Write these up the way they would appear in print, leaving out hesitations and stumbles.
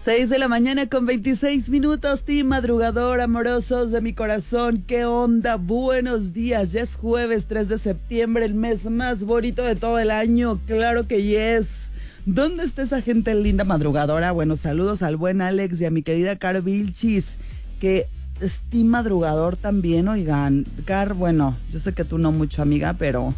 6 de la mañana con 26 minutos, team madrugador, amorosos de mi corazón, ¿qué onda? Buenos días, ya es jueves 3 de septiembre, el mes más bonito de todo el año, claro que yes. ¿Dónde está esa gente linda madrugadora? Bueno, saludos al buen Alex y a mi querida Car Vilchis, que es team madrugador también, oigan. Car, bueno, yo sé que tú no mucho, amiga, pero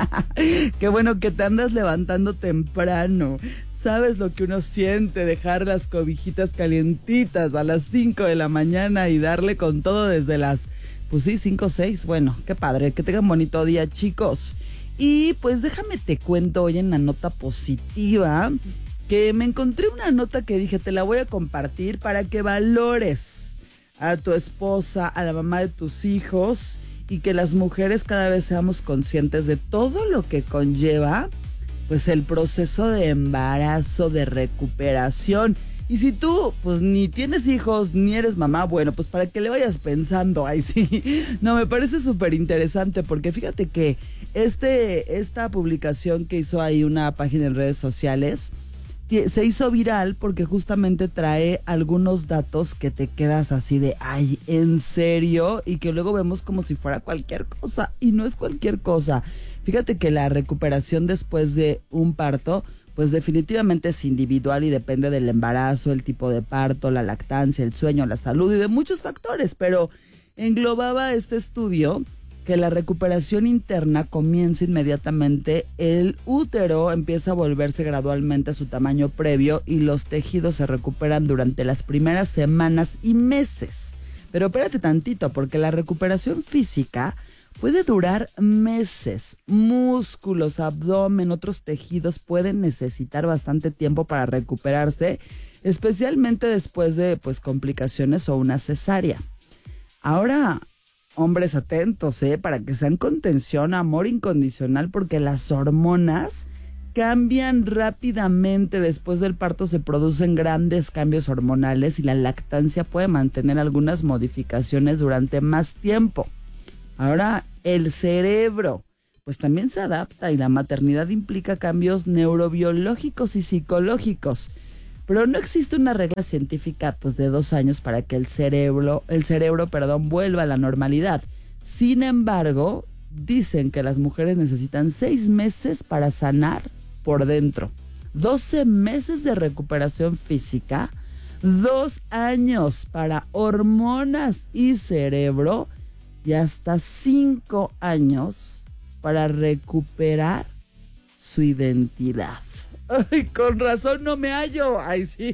qué bueno que te andas levantando temprano. ¿Sabes lo que uno siente? Dejar las cobijitas calientitas a las 5 de la mañana y darle con todo desde las, pues sí, 5 o 6. Bueno, qué padre, que tengan bonito día, chicos. Y pues déjame te cuento hoy en la nota positiva que me encontré una nota que dije, te la voy a compartir para que valores a tu esposa, a la mamá de tus hijos y que las mujeres cada vez seamos conscientes de todo lo que conlleva pues el proceso de embarazo, de recuperación. Y si tú, pues ni tienes hijos, ni eres mamá, bueno, pues para que le vayas pensando, ay sí. No, me parece súper interesante porque fíjate que esta publicación que hizo ahí una página en redes sociales, se hizo viral porque justamente trae algunos datos que te quedas así de, ay, ¿en serio? Y que luego vemos como si fuera cualquier cosa, y no es cualquier cosa. Fíjate que la recuperación después de un parto, pues definitivamente es individual y depende del embarazo, el tipo de parto, la lactancia, el sueño, la salud y de muchos factores, pero englobaba este estudio que la recuperación interna comienza inmediatamente, el útero empieza a volverse gradualmente a su tamaño previo y los tejidos se recuperan durante las primeras semanas y meses. Pero espérate tantito, porque la recuperación física puede durar meses. Músculos, abdomen, otros tejidos pueden necesitar bastante tiempo para recuperarse, especialmente después de pues complicaciones o una cesárea. Ahora, hombres atentos, para que sean contención, amor incondicional, porque las hormonas cambian rápidamente. Después del parto se producen grandes cambios hormonales y la lactancia puede mantener algunas modificaciones durante más tiempo. Ahora, el cerebro, pues también se adapta y la maternidad implica cambios neurobiológicos y psicológicos. Pero no existe una regla científica pues de 2 años para que el cerebro, vuelva a la normalidad. Sin embargo, dicen que las mujeres necesitan 6 meses para sanar por dentro, 12 meses de recuperación física, 2 años para hormonas y cerebro y hasta 5 años para recuperar su identidad. Ay, con razón no me hallo. Ay, sí.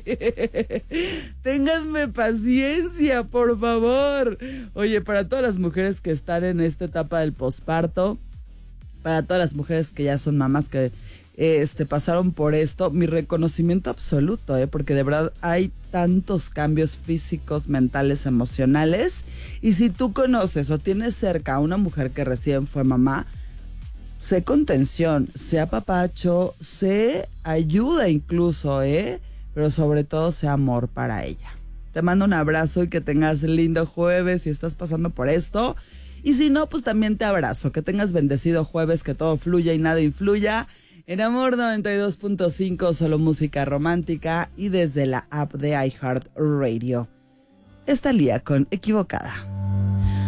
Ténganme paciencia, por favor. Oye, para todas las mujeres que están en esta etapa del posparto, para todas las mujeres que ya son mamás que pasaron por esto, mi reconocimiento absoluto, porque de verdad hay tantos cambios físicos, mentales, emocionales. Y si tú conoces o tienes cerca a una mujer que recién fue mamá, sé contención, sé apapacho, sé ayuda incluso, pero sobre todo sé amor para ella. Te mando un abrazo y que tengas lindo jueves si estás pasando por esto. Y si no, pues también te abrazo. Que tengas bendecido jueves, que todo fluya y nada influya. En Amor 92.5, solo música romántica y desde la app de iHeartRadio. Está Lía con Equivocada.